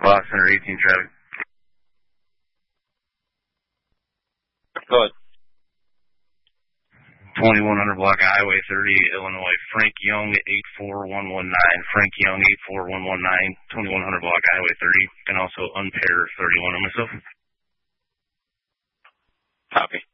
Lost Center 18 traffic. Go ahead. 2100 block of Highway 30, Illinois. Frank Young, 84119. Frank Young, 84119. 2100 block of Highway 30. And also unpair 31 on myself. Copy.